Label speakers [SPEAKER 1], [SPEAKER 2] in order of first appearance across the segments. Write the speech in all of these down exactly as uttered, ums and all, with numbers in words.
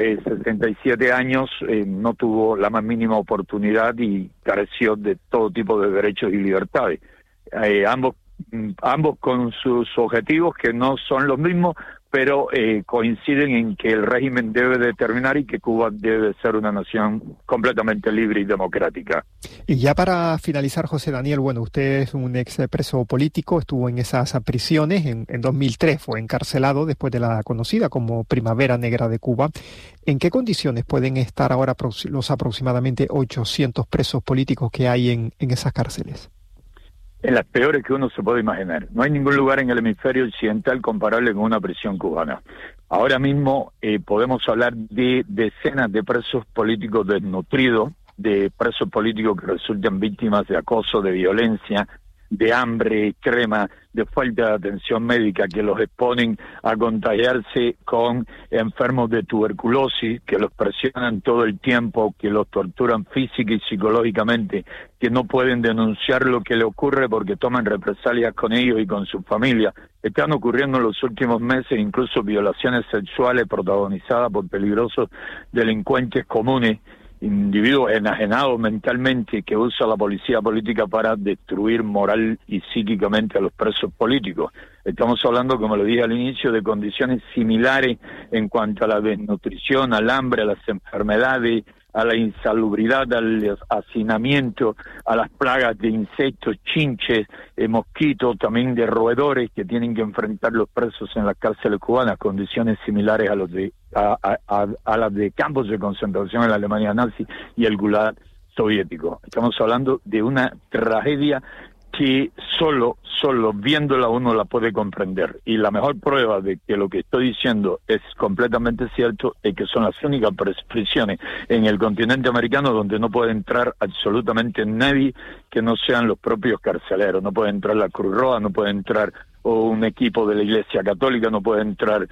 [SPEAKER 1] Eh, sesenta y siete años, eh, no tuvo la más mínima oportunidad y careció de todo tipo de derechos y libertades. Eh, ambos, ambos con sus objetivos que no son los mismos, pero eh, coinciden en que el régimen debe de terminar y que Cuba debe ser una nación completamente libre y democrática.
[SPEAKER 2] Y ya para finalizar, José Daniel, bueno, usted es un ex preso político, estuvo en esas prisiones, en, en dos mil tres fue encarcelado después de la conocida como Primavera Negra de Cuba. ¿En qué condiciones pueden estar ahora los aproximadamente ochocientos presos políticos que hay en, en esas cárceles?
[SPEAKER 1] En las peores que uno se puede imaginar. No hay ningún lugar en el hemisferio occidental comparable con una prisión cubana. Ahora mismo eh, podemos hablar de decenas de presos políticos desnutridos, de presos políticos que resultan víctimas de acoso, de violencia, de hambre extrema, de falta de atención médica, que los exponen a contagiarse con enfermos de tuberculosis, que los presionan todo el tiempo, que los torturan física y psicológicamente, que no pueden denunciar lo que le ocurre porque toman represalias con ellos y con sus familias. Están ocurriendo en los últimos meses incluso violaciones sexuales protagonizadas por peligrosos delincuentes comunes, individuos enajenados mentalmente que usa la policía política para destruir moral y psíquicamente a los presos políticos. Estamos hablando, como lo dije al inicio, de condiciones similares en cuanto a la desnutrición, al hambre, a las enfermedades, a la insalubridad, al hacinamiento, a las plagas de insectos, chinches, eh, mosquitos, también de roedores que tienen que enfrentar los presos en las cárceles cubanas, condiciones similares a los de a, a, a, a las de campos de concentración en la Alemania nazi y el Gulag soviético. Estamos hablando de una tragedia que solo, solo viéndola uno la puede comprender. Y la mejor prueba de que lo que estoy diciendo es completamente cierto es que son las únicas prisiones en el continente americano donde no puede entrar absolutamente nadie que no sean los propios carceleros. No puede entrar la Cruz Roja, no puede entrar un equipo de la Iglesia Católica, no puede entrar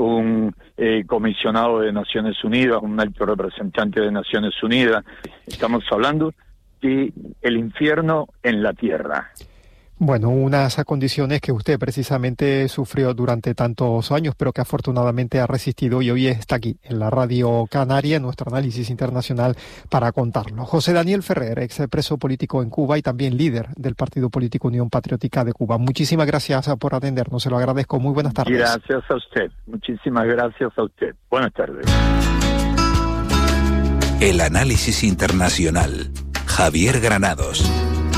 [SPEAKER 1] un eh, comisionado de Naciones Unidas, un alto representante de Naciones Unidas. Estamos hablando de el infierno en la tierra.
[SPEAKER 2] Bueno, unas condiciones que usted precisamente sufrió durante tantos años, pero que afortunadamente ha resistido y hoy está aquí en la Radio Canaria, en nuestro análisis internacional, para contarlo. José Daniel Ferrer, ex preso político en Cuba y también líder del Partido Político Unión Patriótica de Cuba. Muchísimas gracias por atendernos, se lo agradezco. Muy buenas tardes.
[SPEAKER 1] Gracias a usted, muchísimas gracias a usted. Buenas tardes.
[SPEAKER 3] El análisis internacional. Javier Granados.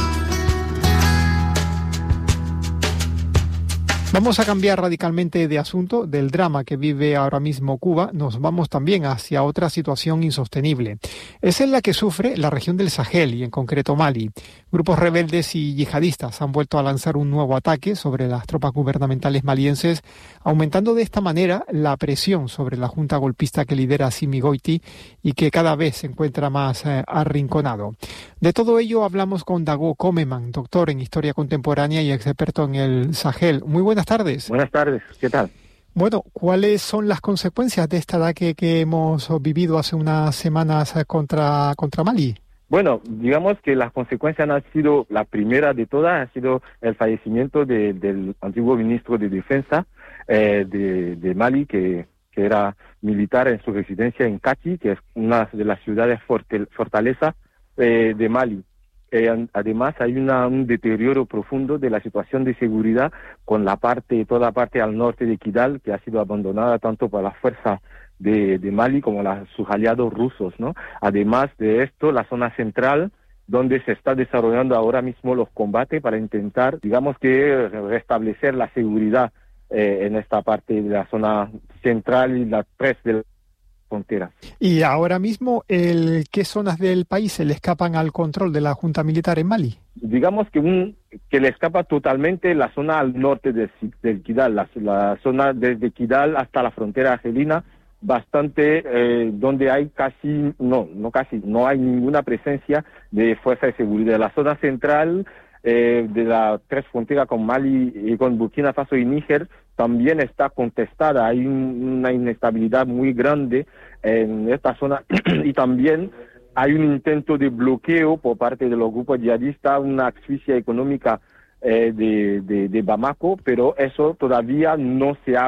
[SPEAKER 2] Vamos a cambiar radicalmente de asunto. Del drama que vive ahora mismo Cuba, nos vamos también hacia otra situación insostenible. Es en la que sufre la región del Sahel y en concreto Mali. Grupos rebeldes y yihadistas han vuelto a lanzar un nuevo ataque sobre las tropas gubernamentales malienses, aumentando de esta manera la presión sobre la junta golpista que lidera Assimi Goïti y que cada vez se encuentra más eh, arrinconado. De todo ello hablamos con Dago Komeman, doctor en Historia Contemporánea y experto en el Sahel. Muy buenas tardes.
[SPEAKER 4] Buenas tardes, ¿qué tal?
[SPEAKER 2] Bueno, ¿cuáles son las consecuencias de este ataque que hemos vivido hace unas semanas contra, contra Mali?
[SPEAKER 4] Bueno, digamos que las consecuencias han sido, la primera de todas ha sido el fallecimiento de, del antiguo ministro de Defensa eh, de, de Mali, que, que era militar en su residencia en Kati, que es una de las ciudades forte, fortaleza eh, de Mali. Eh, además, hay una, un deterioro profundo de la situación de seguridad con la parte, toda la parte al norte de Kidal, que ha sido abandonada tanto por las fuerzas de, de Mali como la, sus aliados rusos, ¿no? Además de esto, la zona central, donde se está desarrollando ahora mismo los combates para intentar, digamos que, restablecer la seguridad eh, en esta parte de la zona central y la tres de la frontera.
[SPEAKER 2] Y ahora mismo, el, ¿qué zonas del país se le escapan al control de la junta militar en Mali?
[SPEAKER 4] Digamos que un que le escapa totalmente la zona al norte de, del Kidal, la, la zona desde Kidal hasta la frontera argelina, bastante eh, donde hay casi, no, no casi, no hay ninguna presencia de fuerza de seguridad. La zona central eh, de las tres fronteras con Mali y con Burkina Faso y Níger también está contestada. Hay un, una inestabilidad muy grande en esta zona y también hay un intento de bloqueo por parte de los grupos yihadistas, una asfixia económica eh, de, de, de Bamako, pero eso todavía no se ha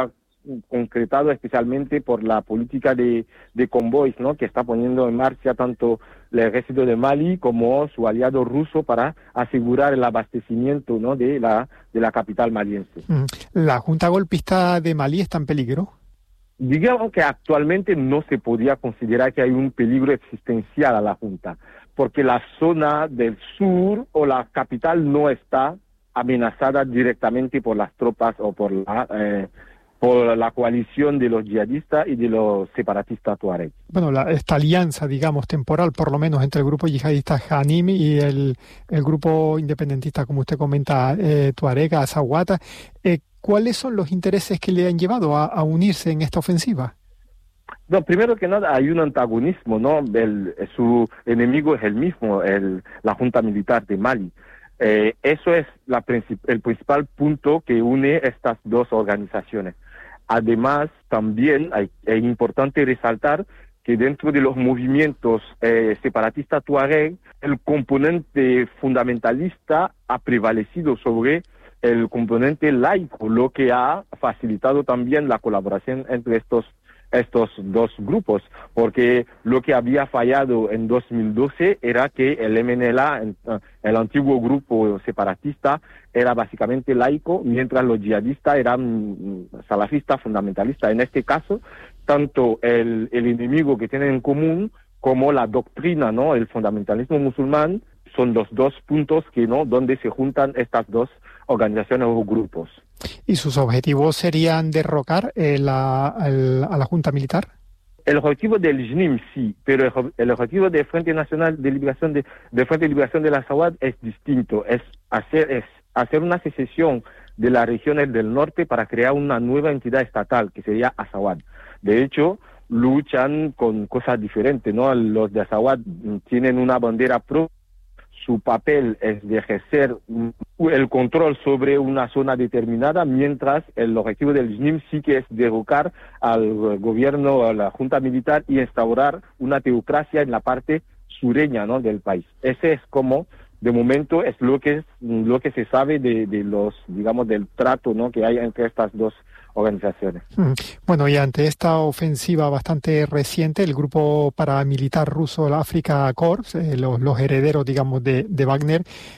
[SPEAKER 4] concretado especialmente por la política de, de convoys, ¿no?, que está poniendo en marcha tanto el ejército de Mali como su aliado ruso para asegurar el abastecimiento, ¿no?, de la de la capital maliense.
[SPEAKER 2] ¿La junta golpista de Malí está en peligro?
[SPEAKER 4] Digamos que actualmente no se podría considerar que hay un peligro existencial a la junta, porque la zona del sur o la capital no está amenazada directamente por las tropas o por la eh, por la coalición de los yihadistas y de los separatistas tuareg.
[SPEAKER 2] Bueno, la, esta alianza, digamos, temporal, por lo menos, entre el grupo yihadista Janim y el, el grupo independentista, como usted comenta, eh, tuareg, Azawad, eh, ¿cuáles son los intereses que le han llevado a, a unirse en esta ofensiva?
[SPEAKER 4] No, primero que nada hay un antagonismo, ¿no? El, su enemigo es el mismo, el, la junta militar de Mali. Eh, eso es la princip- el principal punto que une estas dos organizaciones. Además, también hay, es importante resaltar que dentro de los movimientos eh, separatistas tuareg, el componente fundamentalista ha prevalecido sobre el componente laico, lo que ha facilitado también la colaboración entre estos estos dos grupos, porque lo que había fallado en dos mil doce era que el M N L A, el antiguo grupo separatista, era básicamente laico, mientras los yihadistas eran salafistas fundamentalistas. En este caso, tanto el, el enemigo que tienen en común como la doctrina, ¿no?, el fundamentalismo musulmán, son los dos puntos que, ¿no?, donde se juntan estas dos organizaciones o grupos.
[SPEAKER 2] ¿Y sus objetivos serían derrocar eh, la, el, a la junta militar?
[SPEAKER 4] El objetivo del J N I M sí, pero el, el objetivo del Frente Nacional de Liberación de, de Frente de Liberación de la Azawad es distinto, es hacer es hacer una secesión de las regiones del norte para crear una nueva entidad estatal que sería Azawad. De hecho, luchan con cosas diferentes, ¿no? Los de Azawad tienen una bandera propia. Su papel es de ejercer el control sobre una zona determinada, mientras el objetivo del J N I M sí que es derrocar al gobierno, a la junta militar y instaurar una teocracia en la parte sureña, ¿no?, del país. Ese es como, de momento, es lo que es, lo que se sabe de, de los, digamos, del trato, ¿no?, que hay entre estas dos organizaciones.
[SPEAKER 2] Bueno, y ante esta ofensiva bastante reciente, el grupo paramilitar ruso, el Afrika Korps, eh, los, los herederos, digamos, de, de Wagner,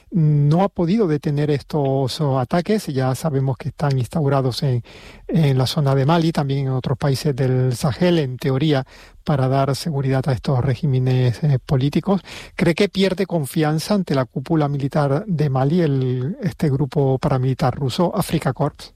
[SPEAKER 2] no ha podido detener estos ataques. Ya sabemos que están instaurados en, en la zona de Mali, también en otros países del Sahel, en teoría, para dar seguridad a estos regímenes eh, políticos. ¿Cree que pierde confianza ante la cúpula militar de Mali, el, este grupo paramilitar ruso, Afrika Korps?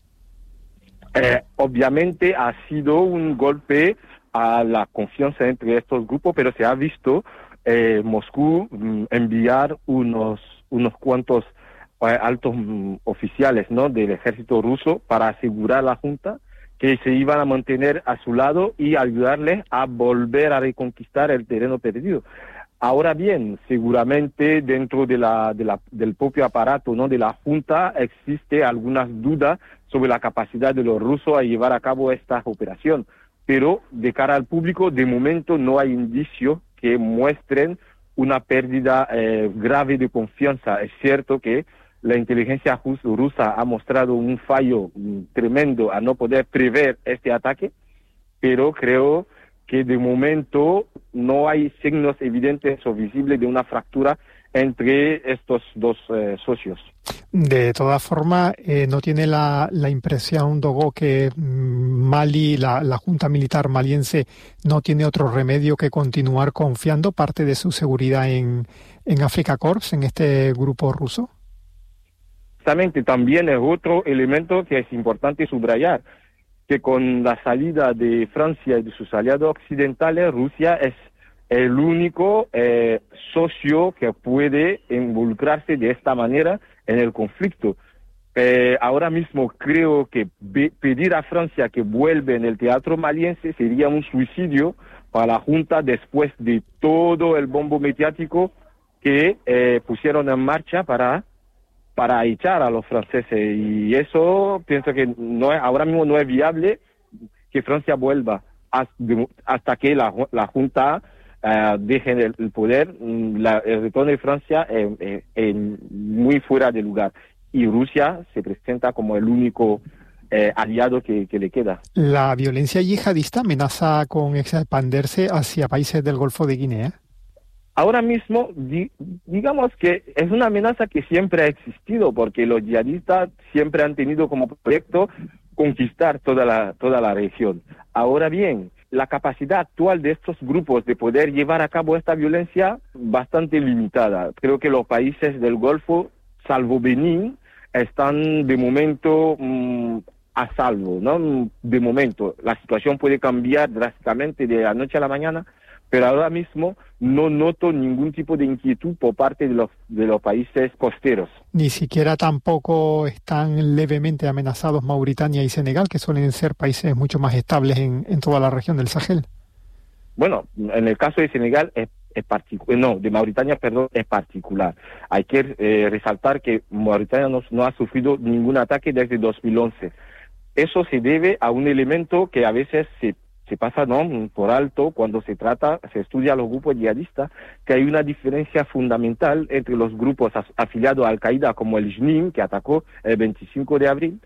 [SPEAKER 4] Eh, obviamente ha sido un golpe a la confianza entre estos grupos, pero se ha visto eh, Moscú mm, enviar unos unos cuantos eh, altos mm, oficiales, ¿no?, del ejército ruso para asegurar a la junta que se iban a mantener a su lado y ayudarles a volver a reconquistar el terreno perdido. Ahora bien, seguramente dentro de la, de la, del propio aparato, ¿no?, de la junta existe algunas dudas sobre la capacidad de los rusos a llevar a cabo esta operación. Pero de cara al público, de momento no hay indicios que muestren una pérdida eh, grave de confianza. Es cierto que la inteligencia rusa ha mostrado un fallo mm, tremendo a no poder prever este ataque, pero creo que de momento no hay signos evidentes o visibles de una fractura entre estos dos eh, socios.
[SPEAKER 2] De todas formas, eh, ¿no tiene la, la impresión, Dogo, que Mali, la, la junta militar maliense, no tiene otro remedio que continuar confiando parte de su seguridad en, en Afrika Korps, en este grupo ruso?
[SPEAKER 4] Exactamente, también es otro elemento que es importante subrayar, que con la salida de Francia y de sus aliados occidentales, Rusia es el único eh, socio que puede involucrarse de esta manera en el conflicto. Eh, ahora mismo creo que be- pedir a Francia que vuelva en el teatro maliense sería un suicidio para la Junta después de todo el bombo mediático que eh, pusieron en marcha para para echar a los franceses, y eso pienso que no es, ahora mismo no es viable que Francia vuelva hasta que la, la Junta uh, deje el, el poder. La, el retorno de Francia es eh, eh, muy fuera de lugar, y Rusia se presenta como el único eh, aliado que, que le queda.
[SPEAKER 2] ¿La violencia yihadista amenaza con expandirse hacia países del Golfo de Guinea?
[SPEAKER 4] Ahora mismo, di, digamos que es una amenaza que siempre ha existido, porque los yihadistas siempre han tenido como proyecto conquistar toda la, toda la región. Ahora bien, la capacidad actual de estos grupos de poder llevar a cabo esta violencia bastante limitada. Creo que los países del Golfo, salvo Benín, están de momento mmm, a salvo, ¿no? De momento. La situación puede cambiar drásticamente de la noche a la mañana, pero ahora mismo no noto ningún tipo de inquietud por parte de los, de los países costeros.
[SPEAKER 2] Ni siquiera tampoco están levemente amenazados Mauritania y Senegal, que suelen ser países mucho más estables en, en toda la región del Sahel.
[SPEAKER 4] Bueno, en el caso de Senegal es, es particular, no, de Mauritania, perdón, es particular. Hay que eh, resaltar que Mauritania no, no ha sufrido ningún ataque desde dos mil once. Eso se debe a un elemento que a veces se se pasa ¿no? por alto cuando se trata, se estudia a los grupos yihadistas, que hay una diferencia fundamental entre los grupos as, afiliados a Al-Qaeda, como el JNIM, que atacó el veinticinco de abril,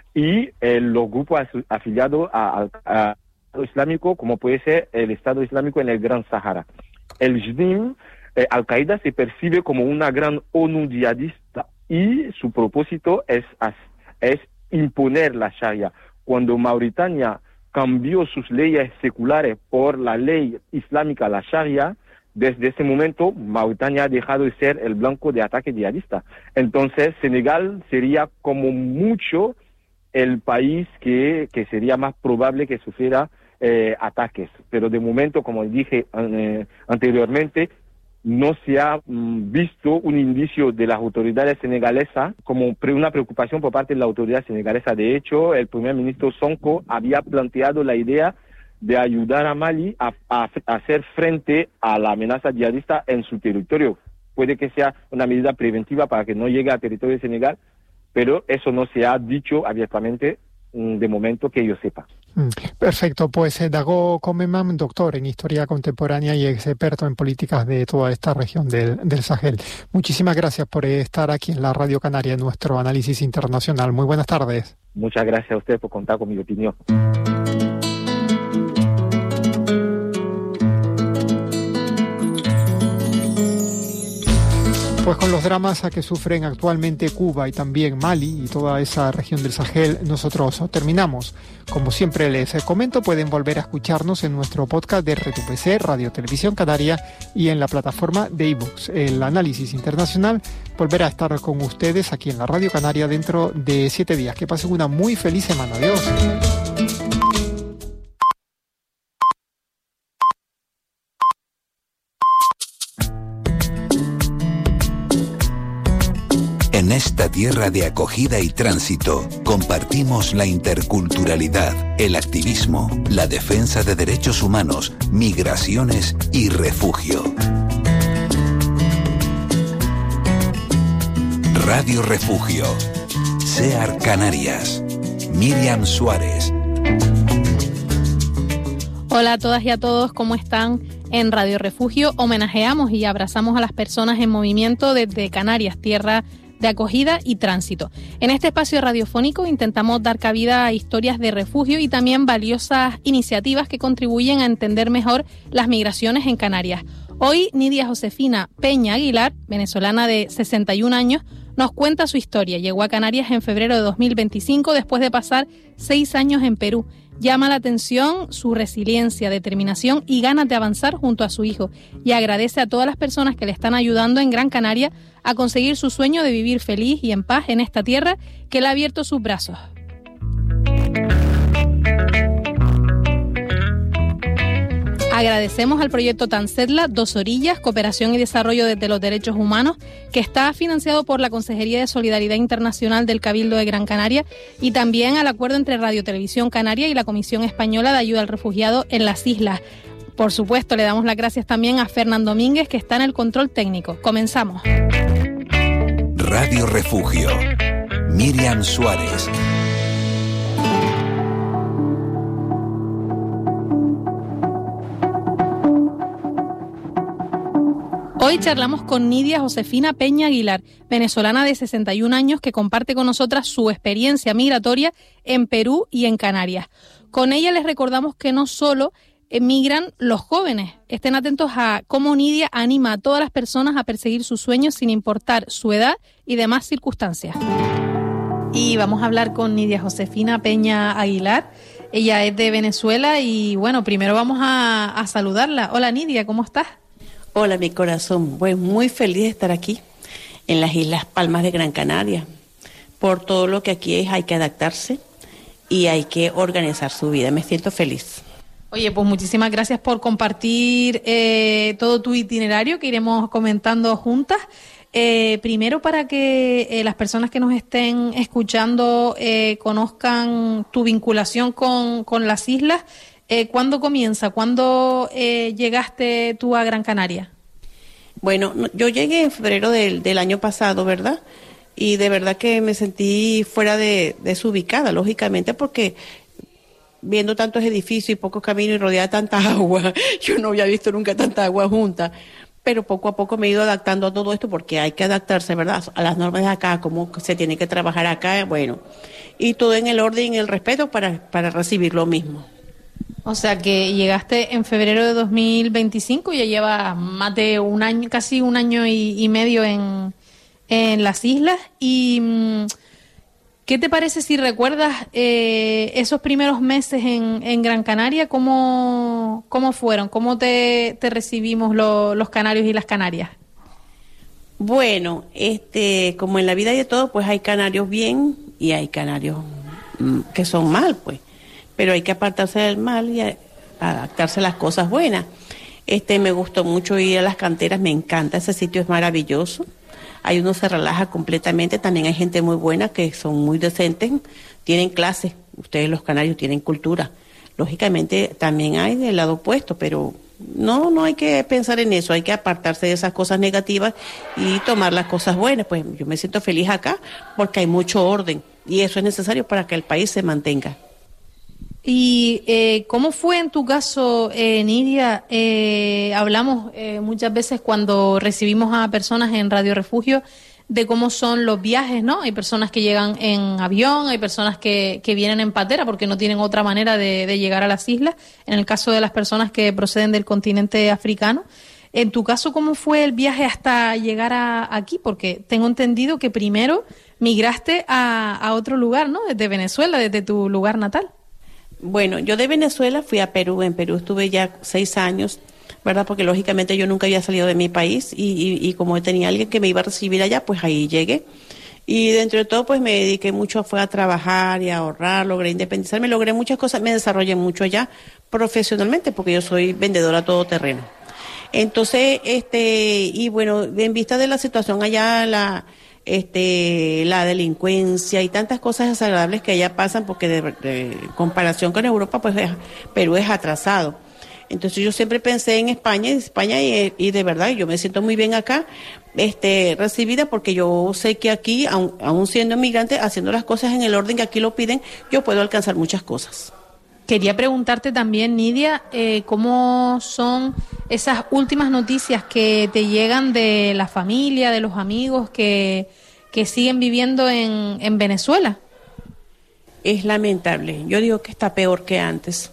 [SPEAKER 4] y eh, los grupos as, afiliados al Estado Islámico, como puede ser el Estado Islámico en el Gran Sahara. El JNIM, eh, Al-Qaeda se percibe como una gran ONU yihadista y su propósito es, es imponer la Sharia. Cuando Mauritania cambió sus leyes seculares por la ley islámica, la Sharia, desde ese momento Mauritania ha dejado de ser el blanco de ataque yihadista. Entonces Senegal sería como mucho el país que, que sería más probable que sufriera eh, ataques. Pero de momento, como dije eh, anteriormente, no se ha mm, visto un indicio de las autoridades senegalesas como pre una preocupación por parte de la autoridad senegalesa. De hecho, el primer ministro Sonko había planteado la idea de ayudar a Mali a, a, a hacer frente a la amenaza yihadista en su territorio. Puede que sea una medida preventiva para que no llegue a territorio de Senegal, pero eso no se ha dicho abiertamente mm, de momento que yo sepa.
[SPEAKER 2] Perfecto, pues eh, Dago Komemam, doctor en Historia Contemporánea y experto en políticas de toda esta región del, del Sahel. Muchísimas gracias por estar aquí en la Radio Canaria en nuestro análisis internacional. Muy buenas tardes.
[SPEAKER 4] Muchas gracias a usted por contar con mi opinión.
[SPEAKER 2] Pues con los dramas a que sufren actualmente Cuba y también Mali y toda esa región del Sahel, nosotros terminamos. Como siempre les comento, pueden volver a escucharnos en nuestro podcast de R T P C, Radio Televisión Canaria, y en la plataforma de iVoox. El análisis internacional volverá a estar con ustedes aquí en la Radio Canaria dentro de siete días. Que pasen una muy feliz semana. Adiós.
[SPEAKER 3] En esta tierra de acogida y tránsito, compartimos la interculturalidad, el activismo, la defensa de derechos humanos, migraciones y refugio. Radio Refugio. SEAR Canarias. Miriam Suárez.
[SPEAKER 5] Hola a todas y a todos, ¿cómo están? En Radio Refugio homenajeamos y abrazamos a las personas en movimiento desde Canarias, tierra de acogida y tránsito. En este espacio radiofónico intentamos dar cabida a historias de refugio y también valiosas iniciativas que contribuyen a entender mejor las migraciones en Canarias. Hoy, Nidia Josefina Peña Aguilar, venezolana de sesenta y un años, nos cuenta su historia. Llegó a Canarias en febrero de dos mil veinticinco después de pasar seis años en Perú. Llama la atención su resiliencia, determinación y ganas de avanzar junto a su hijo, y agradece a todas las personas que le están ayudando en Gran Canaria a conseguir su sueño de vivir feliz y en paz en esta tierra que le ha abierto sus brazos. Agradecemos al proyecto Tansetla, Dos Orillas, Cooperación y Desarrollo desde los Derechos Humanos, que está financiado por la Consejería de Solidaridad Internacional del Cabildo de Gran Canaria, y también al acuerdo entre Radio Televisión Canaria y la Comisión Española de Ayuda al Refugiado en las Islas. Por supuesto, le damos las gracias también a Fernando Domínguez, que está en el control técnico. Comenzamos.
[SPEAKER 3] Radio Refugio. Miriam Suárez.
[SPEAKER 5] Hoy charlamos con Nidia Josefina Peña Aguilar, venezolana de sesenta y un años que comparte con nosotras su experiencia migratoria en Perú y en Canarias. Con ella les recordamos que no solo emigran los jóvenes. Estén atentos a cómo Nidia anima a todas las personas a perseguir sus sueños sin importar su edad y demás circunstancias. Y vamos a hablar con Nidia Josefina Peña Aguilar. Ella es de Venezuela y bueno, primero vamos a, a saludarla. Hola Nidia, ¿cómo estás?
[SPEAKER 6] Hola, mi corazón. Pues muy feliz de estar aquí, en las Islas Palmas de Gran Canaria. Por todo lo que aquí es, hay que adaptarse y hay que organizar su vida. Me siento feliz.
[SPEAKER 5] Oye, pues muchísimas gracias por compartir eh, todo tu itinerario que iremos comentando juntas. Eh, primero, para que eh, las personas que nos estén escuchando eh, conozcan tu vinculación con, con las islas, Eh, ¿cuándo comienza? ¿Cuándo eh, llegaste tú a Gran Canaria?
[SPEAKER 6] Bueno, yo llegué en febrero del, del año pasado, ¿verdad? Y de verdad que me sentí fuera de desubicada, lógicamente, porque viendo tantos edificios y pocos caminos y rodeada de tanta agua, yo no había visto nunca tanta agua junta. Pero poco a poco me he ido adaptando a todo esto porque hay que adaptarse, ¿verdad?, a las normas de acá, cómo se tiene que trabajar acá, bueno. Y todo en el orden y en el respeto para, para recibir lo mismo.
[SPEAKER 5] O sea que llegaste en febrero de dos mil veinticinco y ya lleva más de un año, casi un año y, y medio en, en las islas. ¿Y qué te parece si recuerdas eh, esos primeros meses en, en Gran Canaria? ¿Cómo, cómo fueron? ¿Cómo te, te recibimos lo, los canarios y las canarias?
[SPEAKER 6] Bueno, este, como en la vida hay de todo, pues hay canarios bien y hay canarios mm, que son mal, pues. Pero hay que apartarse del mal y adaptarse a las cosas buenas. Este, me gustó mucho ir a las canteras, me encanta, ese sitio es maravilloso. Ahí uno se relaja completamente, también hay gente muy buena que son muy decentes, tienen clases, ustedes los canarios tienen cultura. Lógicamente también hay del lado opuesto, pero no, no hay que pensar en eso, hay que apartarse de esas cosas negativas y tomar las cosas buenas. Pues yo me siento feliz acá porque hay mucho orden y eso es necesario para que el país se mantenga.
[SPEAKER 5] ¿Y eh, cómo fue en tu caso, eh, Nidia? Eh, hablamos eh, muchas veces cuando recibimos a personas en Radio Refugio de cómo son los viajes, ¿no? Hay personas que llegan en avión, hay personas que, que vienen en patera porque no tienen otra manera de, de llegar a las islas. En el caso de las personas que proceden del continente africano. En tu caso, ¿cómo fue el viaje hasta llegar a, aquí? Porque tengo entendido que primero migraste a, a otro lugar, ¿no? Desde Venezuela, desde tu lugar natal.
[SPEAKER 6] Bueno, yo de Venezuela fui a Perú, en Perú estuve ya seis años, ¿verdad? Porque lógicamente yo nunca había salido de mi país y, y, y como tenía alguien que me iba a recibir allá, pues ahí llegué. Y dentro de todo, pues me dediqué mucho fue a trabajar y a ahorrar, logré independizarme, logré muchas cosas, me desarrollé mucho allá profesionalmente porque yo soy vendedora todoterreno. Entonces, este, y bueno, en vista de la situación allá, la... este la delincuencia y tantas cosas desagradables que allá pasan, porque de, de comparación con Europa, pues es, Perú es atrasado. Entonces yo siempre pensé en España, en España y, y de verdad yo me siento muy bien acá, este recibida, porque yo sé que aquí, aun, aun siendo inmigrante, haciendo las cosas en el orden que aquí lo piden, yo puedo alcanzar muchas cosas.
[SPEAKER 5] Quería preguntarte también, Nidia, eh, ¿cómo son esas últimas noticias que te llegan de la familia, de los amigos que, que siguen viviendo en, en Venezuela?
[SPEAKER 6] Es lamentable. Yo digo que está peor que antes.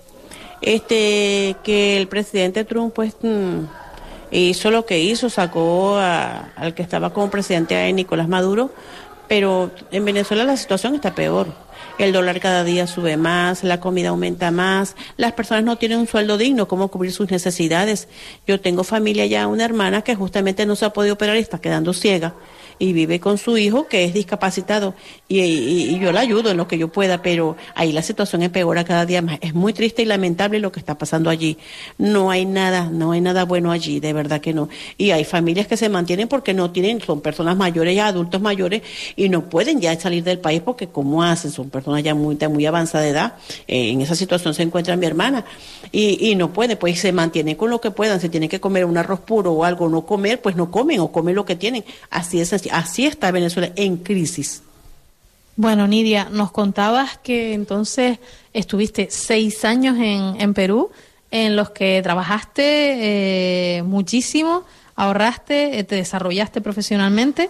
[SPEAKER 6] Este, que el presidente Trump, pues, mmm, hizo lo que hizo, sacó a, al que estaba como presidente, a Nicolás Maduro, pero en Venezuela la situación está peor. El dólar cada día sube más, la comida aumenta más, las personas no tienen un sueldo digno, cómo cubrir sus necesidades. Yo tengo familia ya, una hermana que justamente no se ha podido operar y está quedando ciega y vive con su hijo que es discapacitado y, y, y yo la ayudo en lo que yo pueda, pero ahí la situación empeora cada día más. Es muy triste y lamentable lo que está pasando allí. No hay nada, no hay nada bueno allí, de verdad que no. Y hay familias que se mantienen porque no tienen, son personas mayores, ya adultos mayores y no pueden ya salir del país porque ¿cómo hacen? Son personas ya muy, muy avanzada de edad. Eh, en esa situación se encuentra mi hermana y, y no puede, pues se mantienen con lo que puedan. Si tienen que comer un arroz puro o algo, no comer, pues no comen o comen lo que tienen. Así es, así, así está Venezuela en crisis.
[SPEAKER 5] Bueno, Nidia, nos contabas que entonces estuviste seis años en, en Perú, en los que trabajaste eh, muchísimo, ahorraste, eh, te desarrollaste profesionalmente,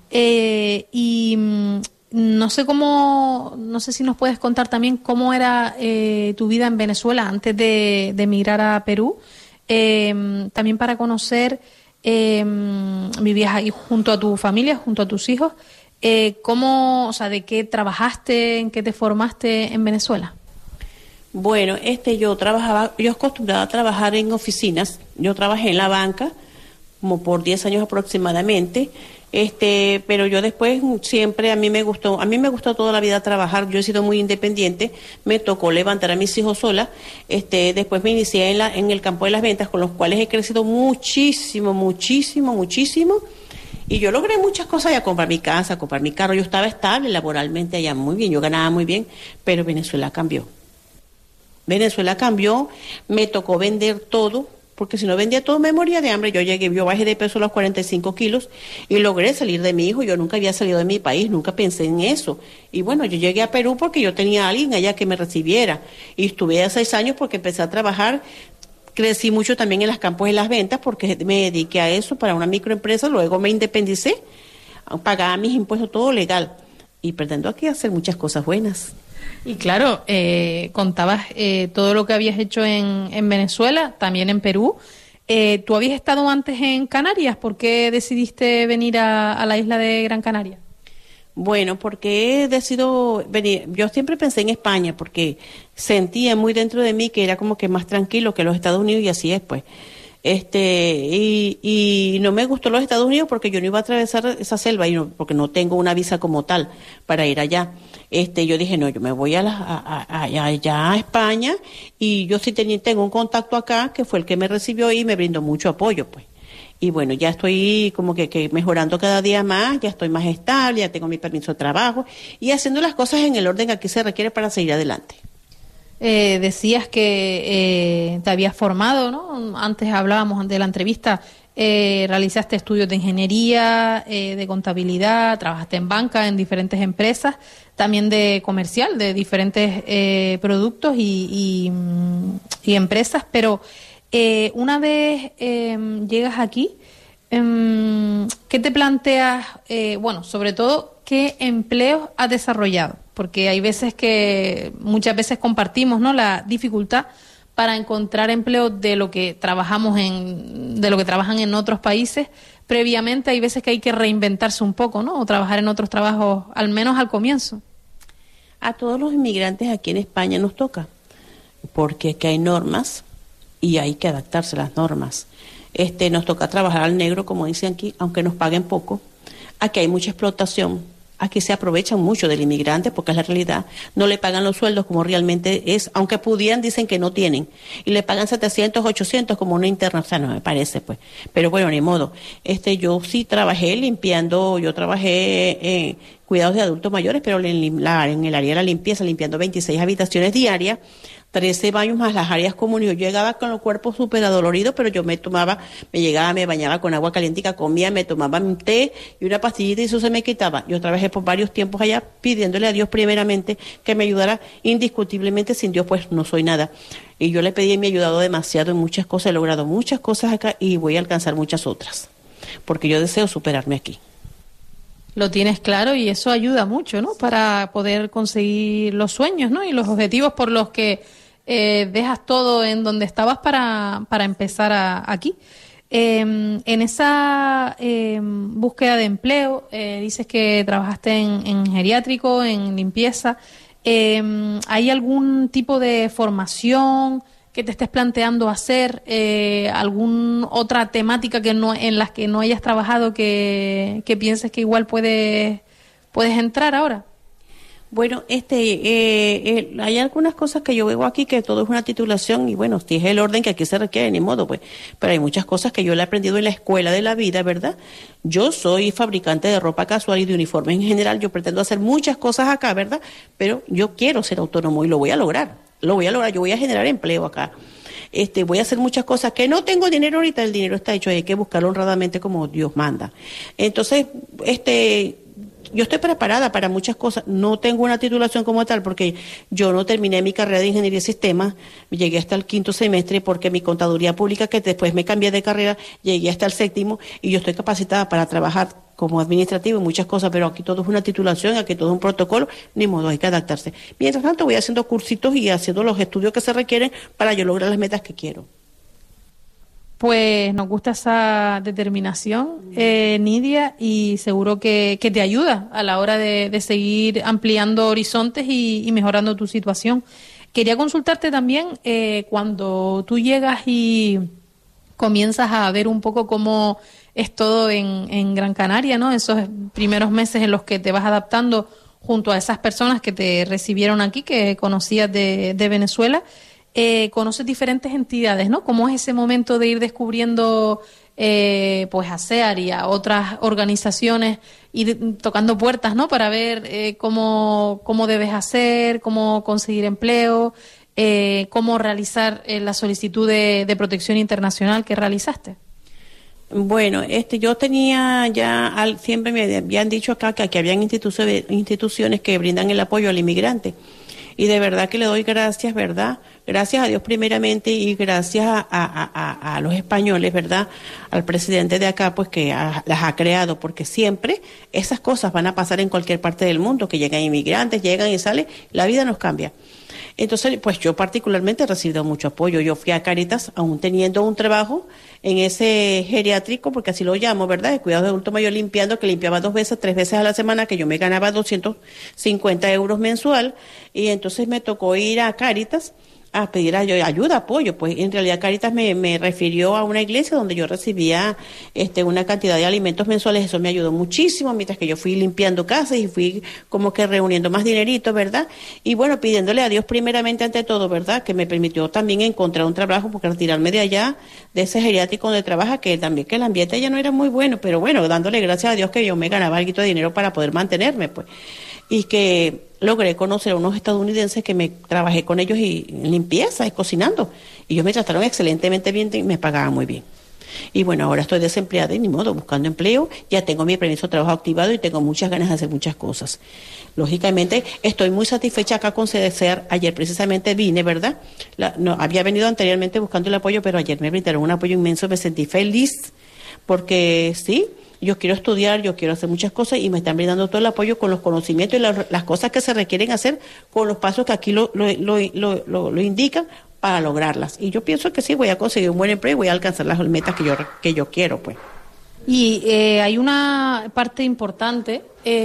[SPEAKER 5] eh, y mm, no sé cómo, no sé si nos puedes contar también cómo era eh, tu vida en Venezuela antes de, de emigrar a Perú, eh, también para conocer, eh, vivías ahí junto a tu familia, junto a tus hijos, eh, cómo, o sea, de qué trabajaste, en qué te formaste en Venezuela.
[SPEAKER 6] Bueno, este, yo trabajaba, yo acostumbraba a trabajar en oficinas. Yo trabajé en la banca como por diez años aproximadamente. Este, pero yo después siempre a mí me gustó, a mí me gustó toda la vida trabajar. Yo he sido muy independiente. Me tocó levantar a mis hijos sola. Este, después me inicié en la, en el campo de las ventas, con los cuales he crecido muchísimo, muchísimo, muchísimo. Y yo logré muchas cosas, ya comprar mi casa, comprar mi carro. Yo estaba estable laboralmente allá, muy bien, yo ganaba muy bien, pero Venezuela cambió. Venezuela cambió, me tocó vender todo, porque si no vendía todo me moría de hambre. Yo llegué, yo bajé de peso a los cuarenta y cinco kilos y logré salir de mi hijo. Yo nunca había salido de mi país, nunca pensé en eso. Y bueno, yo llegué a Perú porque yo tenía a alguien allá que me recibiera. Y estuve a seis años porque empecé a trabajar. Crecí mucho también en los campos de las ventas porque me dediqué a eso para una microempresa. Luego me independicé, pagaba mis impuestos, todo legal. Y pretendo aquí hacer muchas cosas buenas.
[SPEAKER 5] Y claro, eh, contabas eh, todo lo que habías hecho en, en Venezuela, también en Perú. Eh, ¿Tú habías estado antes en Canarias? ¿Por qué decidiste venir a, a la isla de Gran Canaria?
[SPEAKER 6] Bueno, porque he decidido venir. Yo siempre pensé en España porque sentía muy dentro de mí que era como que más tranquilo que los Estados Unidos, y así es, pues. Este, y, y no me gustó los Estados Unidos porque yo no iba a atravesar esa selva, y no, porque no tengo una visa como tal para ir allá. Este, yo dije, no, yo me voy a la, a, a, allá a España, y yo sí ten, tengo un contacto acá que fue el que me recibió y me brindó mucho apoyo, pues. Y bueno, ya estoy como que, que mejorando cada día más, ya estoy más estable, ya tengo mi permiso de trabajo y haciendo las cosas en el orden que aquí se requiere para seguir adelante.
[SPEAKER 5] Eh, decías que eh, te habías formado, ¿no? Antes hablábamos de la entrevista, eh, realizaste estudios de ingeniería, eh, de contabilidad, trabajaste en banca, en diferentes empresas, también de comercial, de diferentes eh, productos y, y, y empresas, pero eh, una vez eh, llegas aquí, eh, ¿qué te planteas? Eh, bueno, sobre todo, ¿qué empleos has desarrollado? Porque hay veces que, muchas veces compartimos, ¿no?, la dificultad para encontrar empleo de lo que trabajamos en, de lo que trabajan en otros países. Previamente hay veces que hay que reinventarse un poco, ¿no?, o trabajar en otros trabajos, al menos al comienzo.
[SPEAKER 6] A todos los inmigrantes aquí en España nos toca, porque aquí hay normas y hay que adaptarse a las normas. Este, nos toca trabajar al negro, como dicen aquí, aunque nos paguen poco. Aquí hay mucha explotación. Aquí se aprovechan mucho del inmigrante porque es la realidad. No le pagan los sueldos como realmente es, aunque pudieran, dicen que no tienen. Y le pagan setecientos, ochocientos como una interna, o sea, no me parece, pues. Pero bueno, ni modo. Este, yo sí trabajé limpiando, yo trabajé en cuidados de adultos mayores, pero en, la, en el área de la limpieza, limpiando veintiséis habitaciones diarias, trece baños más las áreas comunes. Yo llegaba con los cuerpos súper adoloridos, pero yo me tomaba, me llegaba, me bañaba con agua calientica, comía, me tomaba un té y una pastillita y eso se me quitaba. Yo trabajé por varios tiempos allá pidiéndole a Dios primeramente que me ayudara indiscutiblemente. Sin Dios pues no soy nada. Y yo le pedí y me ha ayudado demasiado en muchas cosas. He logrado muchas cosas acá y voy a alcanzar muchas otras, porque yo deseo superarme aquí.
[SPEAKER 5] Lo tienes claro y eso ayuda mucho, ¿no?, para poder conseguir los sueños, ¿no?, y los objetivos por los que Eh, dejas todo en donde estabas para, para empezar a, aquí. Eh, en esa eh, búsqueda de empleo, eh, dices que trabajaste en, en geriátrico, en limpieza. Eh, ¿Hay algún tipo de formación que te estés planteando hacer? Eh, ¿Alguna otra temática que no, en las que no hayas trabajado que, que pienses que igual puedes, puedes entrar ahora?
[SPEAKER 6] Bueno, este, eh, eh, hay algunas cosas que yo veo aquí que todo es una titulación y bueno, si es el orden que aquí se requiere, ni modo, pues. Pero hay muchas cosas que yo le he aprendido en la escuela de la vida, ¿verdad? Yo soy fabricante de ropa casual y de uniformes en general. Yo pretendo hacer muchas cosas acá, ¿verdad? Pero yo quiero ser autónomo y lo voy a lograr. Lo voy a lograr. Yo voy a generar empleo acá. Este, voy a hacer muchas cosas que no tengo dinero ahorita. El dinero está hecho, hay que buscarlo honradamente como Dios manda. Entonces, este... yo estoy preparada para muchas cosas. No tengo una titulación como tal porque yo no terminé mi carrera de ingeniería de sistemas, llegué hasta el quinto semestre porque mi contaduría pública, que después me cambié de carrera, llegué hasta el séptimo y yo estoy capacitada para trabajar como administrativo y muchas cosas, pero aquí todo es una titulación, aquí todo es un protocolo, ni modo, hay que adaptarse. Mientras tanto voy haciendo cursitos y haciendo los estudios que se requieren para yo lograr las metas que quiero.
[SPEAKER 5] Pues nos gusta esa determinación, eh, Nidia, y seguro que, que te ayuda a la hora de, de seguir ampliando horizontes y, y mejorando tu situación. Quería consultarte también, eh, cuando tú llegas y comienzas a ver un poco cómo es todo en, en Gran Canaria, ¿no? Esos primeros meses en los que te vas adaptando junto a esas personas que te recibieron aquí, que conocías de, de Venezuela. Eh, conoces diferentes entidades, ¿no? ¿Cómo es ese momento de ir descubriendo eh, pues a SEAR y a otras organizaciones, ir tocando puertas, ¿no? Para ver eh, cómo, cómo debes hacer, cómo conseguir empleo, eh, cómo realizar eh, la solicitud de, de protección internacional que realizaste?
[SPEAKER 6] Bueno, este, yo tenía ya, al, siempre me habían dicho acá que aquí habían instituciones, instituciones que brindan el apoyo al inmigrante. Y de verdad que le doy gracias, ¿verdad? Gracias a Dios primeramente y gracias a, a, a, a los españoles, ¿verdad? Al presidente de acá, pues que a, las ha creado, porque siempre esas cosas van a pasar en cualquier parte del mundo, que llegan inmigrantes, llegan y salen, la vida nos cambia. Entonces, pues yo particularmente he recibido mucho apoyo. Yo fui a Cáritas, aún teniendo un trabajo en ese geriátrico, porque así lo llamo, ¿verdad? El cuidado de adulto mayor limpiando, que limpiaba dos veces, tres veces a la semana, que yo me ganaba doscientos cincuenta euros mensual. Y entonces me tocó ir a Cáritas a pedir ayuda, apoyo. Pues en realidad Cáritas me, me refirió a una iglesia donde yo recibía este una cantidad de alimentos mensuales. Eso me ayudó muchísimo, mientras que yo fui limpiando casas y fui como que reuniendo más dinerito, ¿verdad? Y bueno, pidiéndole a Dios primeramente ante todo, ¿verdad? Que me permitió también encontrar un trabajo, porque retirarme de allá, de ese geriátrico donde trabaja, que también que el ambiente allá no era muy bueno, pero bueno, dándole gracias a Dios que yo me ganaba algo de dinero para poder mantenerme, pues. Y que logré conocer a unos estadounidenses que me trabajé con ellos y en limpieza y cocinando. Y ellos me trataron excelentemente bien y me pagaban muy bien. Y bueno, ahora estoy desempleada y ni modo, buscando empleo. Ya tengo mi permiso de trabajo activado y tengo muchas ganas de hacer muchas cosas. Lógicamente, estoy muy satisfecha acá con SEAR. Ayer precisamente vine, ¿verdad? La, no, había venido anteriormente buscando el apoyo, pero ayer me brindaron un apoyo inmenso. Me sentí feliz porque sí, yo quiero estudiar, yo quiero hacer muchas cosas y me están brindando todo el apoyo con los conocimientos y la, las cosas que se requieren hacer con los pasos que aquí lo, lo, lo, lo, lo, lo indican para lograrlas. Y yo pienso que sí, voy a conseguir un buen empleo y voy a alcanzar las metas que yo, que yo quiero, pues.
[SPEAKER 5] Y eh, hay una parte importante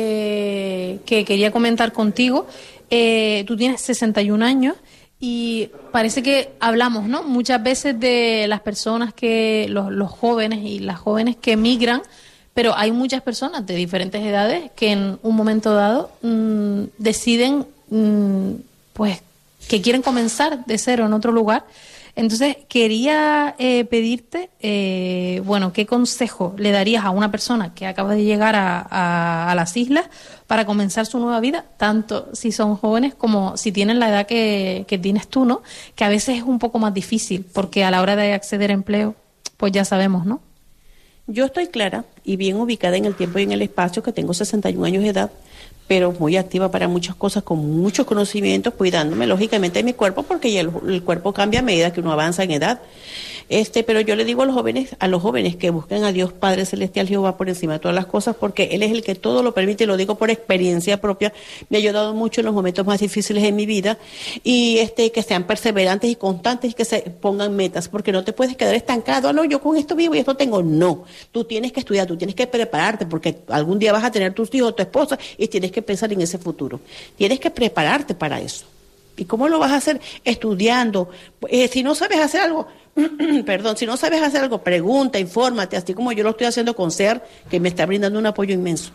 [SPEAKER 5] eh, que quería comentar contigo. Eh, tú tienes sesenta y un años y parece que hablamos, ¿no? Muchas veces de las personas que, los, los jóvenes y las jóvenes que emigran, pero hay muchas personas de diferentes edades que en un momento dado mmm, deciden, mmm, pues, que quieren comenzar de cero en otro lugar. Entonces, quería eh, pedirte, eh, bueno, ¿qué consejo le darías a una persona que acaba de llegar a, a, a las islas para comenzar su nueva vida, tanto si son jóvenes como si tienen la edad que, que tienes tú, ¿no? Que a veces es un poco más difícil, porque a la hora de acceder a empleo, pues ya sabemos, ¿no?
[SPEAKER 6] Yo estoy clara y bien ubicada en el tiempo y en el espacio, que tengo sesenta y un años de edad, pero muy activa para muchas cosas, con muchos conocimientos, cuidándome lógicamente de mi cuerpo, porque el, el cuerpo cambia a medida que uno avanza en edad. Este, pero yo le digo a los jóvenes, a los jóvenes que busquen a Dios Padre Celestial, Jehová, por encima de todas las cosas, porque Él es el que todo lo permite, y lo digo por experiencia propia. Me ha ayudado mucho en los momentos más difíciles de mi vida, y este, que sean perseverantes y constantes y que se pongan metas, porque no te puedes quedar estancado. Ah, no, yo con esto vivo y esto tengo. No, tú tienes que estudiar, tú tienes que prepararte, porque algún día vas a tener tus hijos, tu esposa, y tienes que pensar en ese futuro. Tienes que prepararte para eso. ¿Y cómo lo vas a hacer? Estudiando. Eh, si no sabes hacer algo, perdón, si no sabes hacer algo, pregunta, infórmate, así como yo lo estoy haciendo con SEAR, que me está brindando un apoyo inmenso.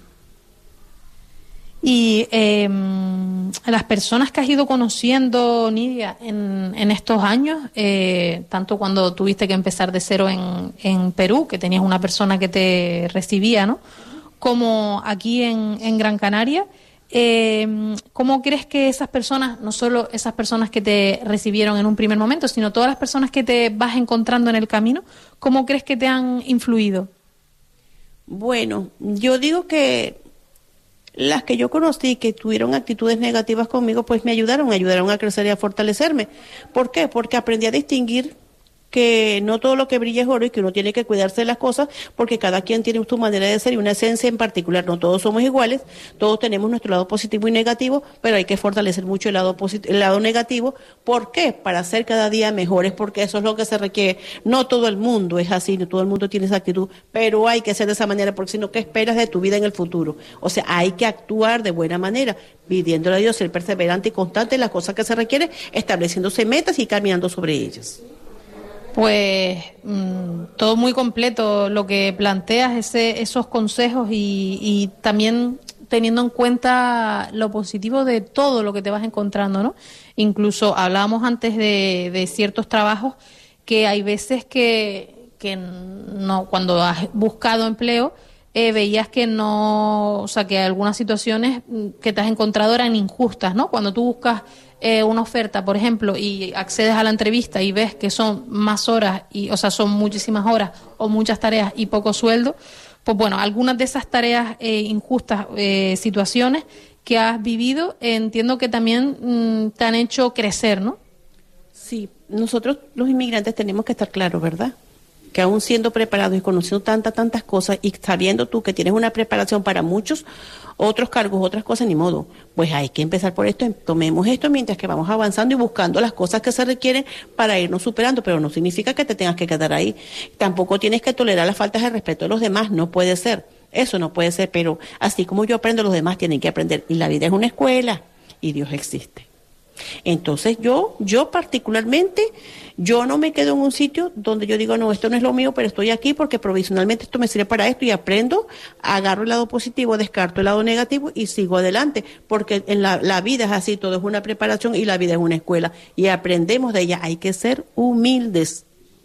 [SPEAKER 5] Y eh, las personas que has ido conociendo, Nidia, en, en estos años, eh, tanto cuando tuviste que empezar de cero en, en Perú, que tenías una persona que te recibía, ¿no? Como aquí en, en Gran Canaria, Eh, ¿cómo crees que esas personas, no solo esas personas que te recibieron en un primer momento, sino todas las personas que te vas encontrando en el camino, cómo crees que te han influido?
[SPEAKER 6] Bueno, yo digo que las que yo conocí que tuvieron actitudes negativas conmigo, pues me ayudaron, me ayudaron a crecer y a fortalecerme. ¿Por qué? Porque aprendí a distinguir que no todo lo que brilla es oro y que uno tiene que cuidarse de las cosas porque cada quien tiene su manera de ser y una esencia en particular. No todos somos iguales, todos tenemos nuestro lado positivo y negativo, pero hay que fortalecer mucho el lado positivo, el lado negativo. ¿Por qué? Para ser cada día mejores, porque eso es lo que se requiere. No todo el mundo es así, no todo el mundo tiene esa actitud, pero hay que ser de esa manera, porque si no, ¿qué esperas de tu vida en el futuro? O sea, hay que actuar de buena manera, pidiéndole a Dios ser perseverante y constante en las cosas que se requieren, estableciéndose metas y caminando sobre ellas.
[SPEAKER 5] Pues mmm, todo muy completo lo que planteas, ese, esos consejos y, y también teniendo en cuenta lo positivo de todo lo que te vas encontrando, ¿no? Incluso hablábamos antes de, de ciertos trabajos que hay veces que, que no, cuando has buscado empleo, eh, veías que no, o sea, que algunas situaciones que te has encontrado eran injustas, ¿no? Cuando tú buscas Eh, una oferta, por ejemplo, y accedes a la entrevista y ves que son más horas, y, o sea, son muchísimas horas o muchas tareas y poco sueldo, pues bueno, algunas de esas tareas eh, injustas, eh, situaciones que has vivido, eh, entiendo que también mmm, te han hecho crecer, ¿no?
[SPEAKER 6] Sí, nosotros los inmigrantes tenemos que estar claros, ¿verdad? Que aún siendo preparados y conociendo tantas, tantas cosas y sabiendo tú que tienes una preparación para muchos otros cargos, otras cosas, ni modo, pues hay que empezar por esto, tomemos esto mientras que vamos avanzando y buscando las cosas que se requieren para irnos superando, pero no significa que te tengas que quedar ahí, tampoco tienes que tolerar las faltas de respeto de los demás, no puede ser, eso no puede ser, pero así como yo aprendo, los demás tienen que aprender, y la vida es una escuela, y Dios existe. Entonces yo, yo particularmente, yo no me quedo en un sitio donde yo digo, no, esto no es lo mío, pero estoy aquí porque provisionalmente esto me sirve para esto y aprendo, agarro el lado positivo, descarto el lado negativo y sigo adelante, porque en la, la vida es así, todo es una preparación y la vida es una escuela y aprendemos de ella, hay que ser humildes.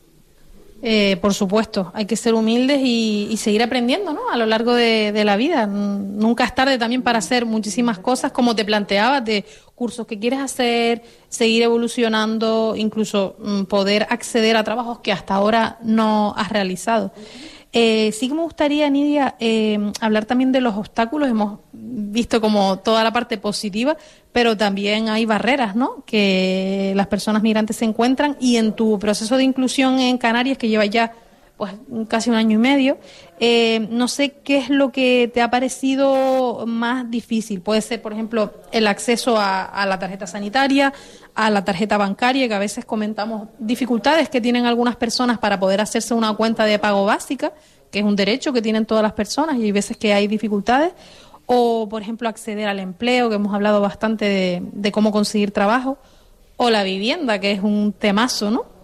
[SPEAKER 5] Eh, por supuesto, hay que ser humildes y, y seguir aprendiendo, ¿no? A lo largo de, de la vida. Nunca es tarde también para hacer muchísimas cosas, como te planteabas, de cursos que quieres hacer, seguir evolucionando, incluso mm, poder acceder a trabajos que hasta ahora no has realizado. Eh, sí que me gustaría, Nidia, eh, hablar también de los obstáculos. Hemos visto como toda la parte positiva, pero también hay barreras, ¿no?, que las personas migrantes se encuentran, y en tu proceso de inclusión en Canarias, que lleva ya pues casi un año y medio, eh, no sé qué es lo que te ha parecido más difícil. Puede ser, por ejemplo, el acceso a, a la tarjeta sanitaria, a la tarjeta bancaria, que a veces comentamos dificultades que tienen algunas personas para poder hacerse una cuenta de pago básica, que es un derecho que tienen todas las personas, y hay veces que hay dificultades. O, por ejemplo, acceder al empleo, que hemos hablado bastante de, de cómo conseguir trabajo, o la vivienda, que es un temazo, ¿no?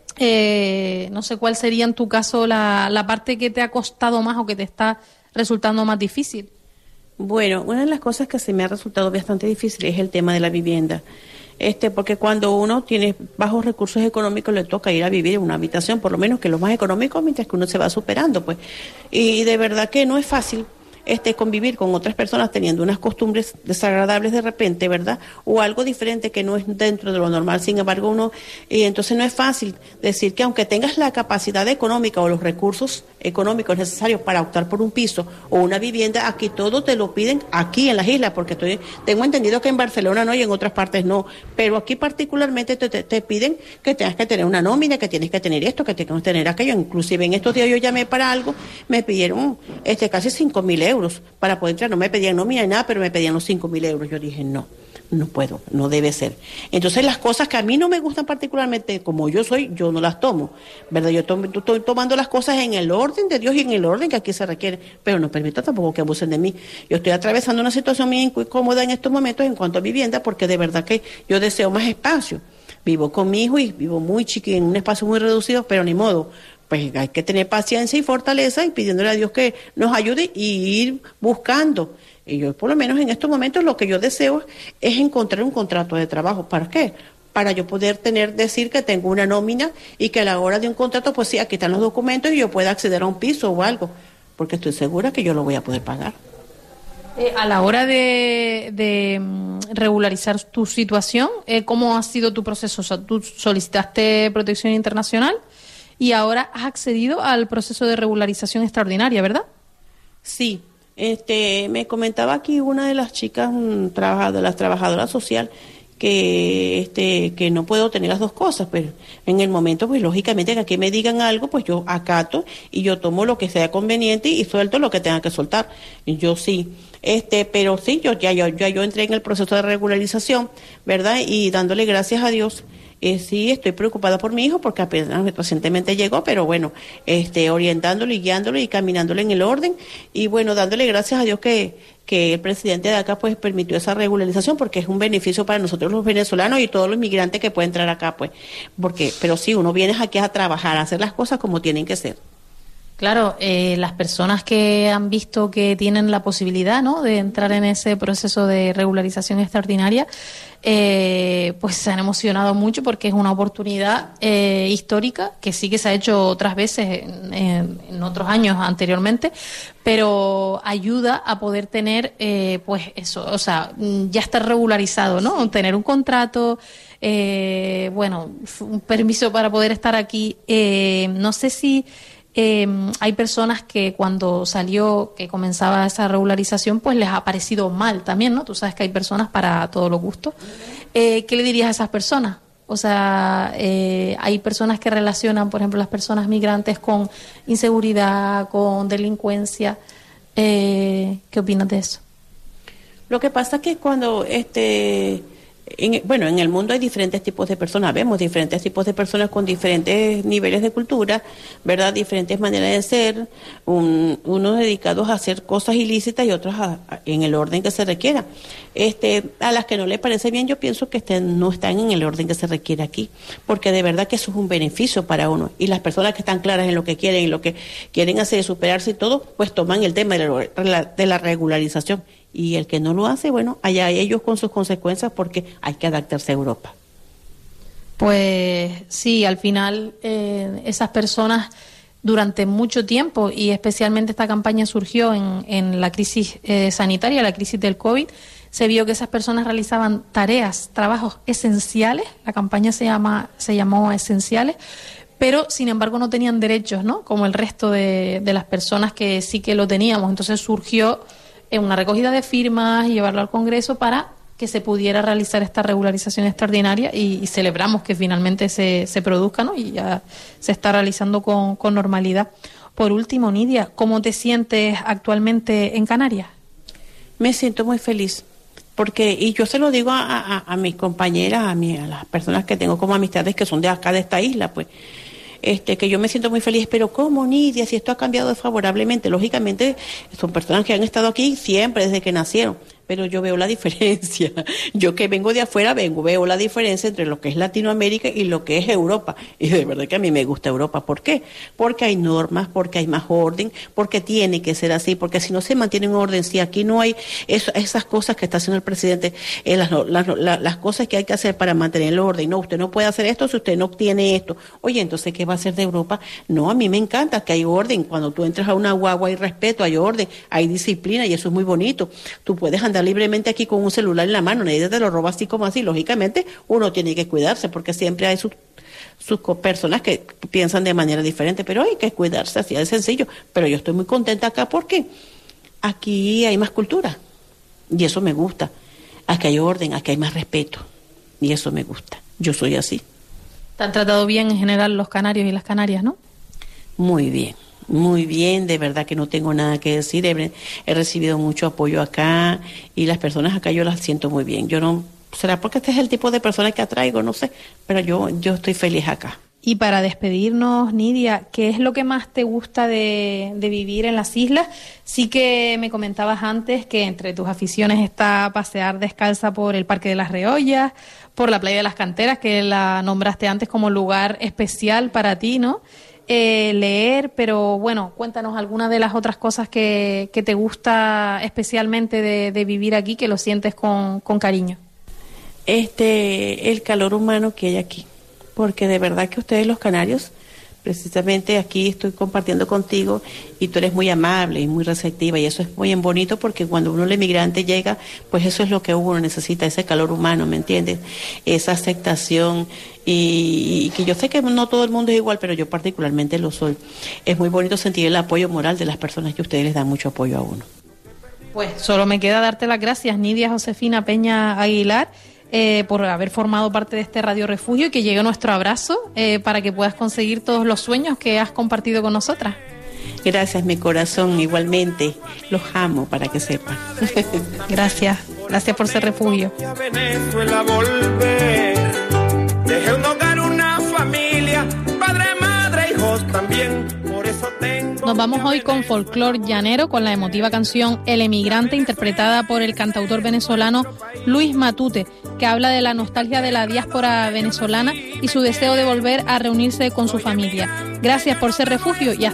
[SPEAKER 5] Eh, no sé cuál sería en tu caso la, la parte que te ha costado más o que te está resultando más difícil.
[SPEAKER 6] Bueno, una de las cosas que se me ha resultado bastante difícil es el tema de la vivienda. Este, porque cuando uno tiene bajos recursos económicos le toca ir a vivir en una habitación, por lo menos que lo más económico, mientras que uno se va superando, pues. Y de verdad que no es fácil este convivir con otras personas teniendo unas costumbres desagradables de repente, ¿verdad? O algo diferente que no es dentro de lo normal. Sin embargo, uno, y entonces no es fácil decir que aunque tengas la capacidad económica o los recursos económicos necesarios para optar por un piso o una vivienda, aquí todo te lo piden aquí en las islas, porque estoy, tengo entendido que en Barcelona no y en otras partes no, pero aquí particularmente te, te, te piden que tengas que tener una nómina, que tienes que tener esto, que tienes que tener aquello. Inclusive en estos días yo llamé para algo, me pidieron este casi cinco mil euros para poder entrar, no me pedían nómina ni nada, pero me pedían los cinco mil euros. Yo dije, no, no puedo, no debe ser. Entonces las cosas que a mí no me gustan particularmente, como yo soy, yo no las tomo, ¿verdad? Yo tomo, estoy tomando las cosas en el orden de Dios y en el orden que aquí se requiere, pero no permito tampoco que abusen de mí. Yo estoy atravesando una situación muy incómoda en estos momentos en cuanto a vivienda, porque de verdad que yo deseo más espacio. Vivo con mi hijo y vivo muy chiquito, en un espacio muy reducido, pero ni modo. Pues hay que tener paciencia y fortaleza y pidiéndole a Dios que nos ayude y ir buscando. Y yo, por lo menos en estos momentos, lo que yo deseo es encontrar un contrato de trabajo. ¿Para qué? Para yo poder tener, decir que tengo una nómina y que a la hora de un contrato, pues sí, aquí están los documentos y yo pueda acceder a un piso o algo, porque estoy segura que yo lo voy a poder pagar.
[SPEAKER 5] Eh, a la hora de, de um, regularizar tu situación, eh, ¿cómo ha sido tu proceso? O sea, tú solicitaste protección internacional y ahora has accedido al proceso de regularización extraordinaria, ¿verdad?
[SPEAKER 6] Sí, Este, me comentaba aquí una de las chicas, un trabajador, las trabajadoras social, que este que no puedo tener las dos cosas, pero en el momento, pues lógicamente que aquí me digan algo, pues yo acato y yo tomo lo que sea conveniente y suelto lo que tenga que soltar. Yo sí, este, pero sí, yo ya yo, ya yo entré en el proceso de regularización, ¿verdad? Y dándole gracias a Dios. Eh, sí, estoy preocupada por mi hijo porque apenas recientemente llegó, pero bueno, este, orientándolo y guiándolo y caminándolo en el orden y bueno, dándole gracias a Dios que, que el presidente de acá pues permitió esa regularización porque es un beneficio para nosotros los venezolanos y todos los inmigrantes que pueden entrar acá pues, porque, pero sí, uno viene aquí a trabajar, a hacer las cosas como tienen que ser.
[SPEAKER 5] Claro, eh, las personas que han visto que tienen la posibilidad, ¿no?, de entrar en ese proceso de regularización extraordinaria, eh, pues se han emocionado mucho porque es una oportunidad eh, histórica que sí que se ha hecho otras veces en, en, en otros años anteriormente, pero ayuda a poder tener, eh, pues eso, o sea, ya estar regularizado, ¿no?, tener un contrato, eh, bueno, un permiso para poder estar aquí. Eh, no sé si Eh, hay personas que cuando salió, que comenzaba esa regularización, pues les ha parecido mal también, ¿no? Tú sabes que hay personas para todos los gustos. Eh, ¿Qué le dirías a esas personas? O sea, eh, hay personas que relacionan, por ejemplo, las personas migrantes con inseguridad, con delincuencia. Eh, ¿Qué opinas de eso?
[SPEAKER 6] Lo que pasa es que cuando este En, bueno, en el mundo hay diferentes tipos de personas, vemos diferentes tipos de personas con diferentes niveles de cultura, ¿verdad? Diferentes maneras de ser, un, unos dedicados a hacer cosas ilícitas y otros a, a, en el orden que se requiera. Este, a las que no les parece bien, yo pienso que estén, no están en el orden que se requiere aquí, porque de verdad que eso es un beneficio para uno. Y las personas que están claras en lo que quieren y lo que quieren hacer, superarse y todo, pues toman el tema de la, de la regularización. Y el que no lo hace, bueno, allá ellos con sus consecuencias porque hay que adaptarse a Europa.
[SPEAKER 5] Pues sí, al final eh, esas personas durante mucho tiempo, y especialmente esta campaña surgió en, en la crisis eh, sanitaria, la crisis del COVID, se vio que esas personas realizaban tareas, trabajos esenciales, la campaña se llama se llamó Esenciales, pero sin embargo no tenían derechos, ¿no?, como el resto de, de las personas que sí que lo teníamos. Entonces surgió en una recogida de firmas y llevarlo al Congreso para que se pudiera realizar esta regularización extraordinaria y, y celebramos que finalmente se, se produzca, ¿no?, y ya se está realizando con, con normalidad. Por último, Nidia, ¿cómo te sientes actualmente en Canarias?
[SPEAKER 6] Me siento muy feliz, porque, y yo se lo digo a, a, a mis compañeras, a, mi, a las personas que tengo como amistades que son de acá, de esta isla, pues, Este, que yo me siento muy feliz, pero ¿cómo, Nidia? Si esto ha cambiado favorablemente, lógicamente son personas que han estado aquí siempre desde que nacieron, pero yo veo la diferencia. Yo que vengo de afuera, vengo, veo la diferencia entre lo que es Latinoamérica y lo que es Europa. Y de verdad que a mí me gusta Europa. ¿Por qué? Porque hay normas, porque hay más orden, porque tiene que ser así, porque si no se mantiene un orden, si aquí no hay eso, esas cosas que está haciendo el presidente, eh, las, las, las, las cosas que hay que hacer para mantener el orden. No, usted no puede hacer esto si usted no tiene esto. Oye, entonces, ¿qué va a hacer de Europa? No, a mí me encanta que hay orden. Cuando tú entras a una guagua hay respeto, hay orden, hay disciplina y eso es muy bonito. Tú puedes andar libremente aquí con un celular en la mano, nadie te lo roba así como así. Lógicamente uno tiene que cuidarse porque siempre hay sus, sus personas que piensan de manera diferente, pero hay que cuidarse, así es sencillo. Pero yo estoy muy contenta acá porque aquí hay más cultura y eso me gusta. Aquí hay orden, aquí hay más respeto y eso me gusta. Yo soy así.
[SPEAKER 5] ¿Te han tratado bien en general los canarios y las canarias, no?
[SPEAKER 6] Muy bien. Muy bien, de verdad que no tengo nada que decir, he, he recibido mucho apoyo acá y las personas acá yo las siento muy bien. Yo no, será porque este es el tipo de personas que atraigo, no sé, pero yo, yo estoy feliz acá.
[SPEAKER 5] Y para despedirnos, Nidia, ¿qué es lo que más te gusta de, de vivir en las islas? Sí que me comentabas antes que entre tus aficiones está pasear descalza por el Parque de las Reollas, por la Playa de las Canteras, que la nombraste antes como lugar especial para ti, ¿no? Eh, leer, pero bueno, cuéntanos algunas de las otras cosas que, que te gusta especialmente de, de vivir aquí, que lo sientes con, con cariño.
[SPEAKER 6] Este, el calor humano que hay aquí, porque de verdad que ustedes los canarios, precisamente aquí estoy compartiendo contigo y tú eres muy amable y muy receptiva y eso es muy bonito porque cuando uno el emigrante llega, pues eso es lo que uno necesita, ese calor humano, ¿me entiendes? Esa aceptación y, y que yo sé que no todo el mundo es igual, pero yo particularmente lo soy. Es muy bonito sentir el apoyo moral de las personas que ustedes les dan mucho apoyo a uno.
[SPEAKER 5] Pues solo me queda darte las gracias, Nidia Josefina Peña Aguilar, eh, por haber formado parte de este Radio Refugio y que llegue nuestro abrazo eh, para que puedas conseguir todos los sueños que has compartido con nosotras.
[SPEAKER 6] Gracias, mi corazón, igualmente. Los amo, para que sepan.
[SPEAKER 5] Gracias, gracias por ser refugio.
[SPEAKER 7] A Venezuela volver. Dejé un hogar, una familia, padre, madre, hijos también. Por eso tengo.
[SPEAKER 5] Nos vamos hoy con folclor llanero, con la emotiva canción El Emigrante, interpretada por el cantautor venezolano Luis Matute, que habla de la nostalgia de la diáspora venezolana y su deseo de volver a reunirse con su familia. Gracias por ser refugio y hasta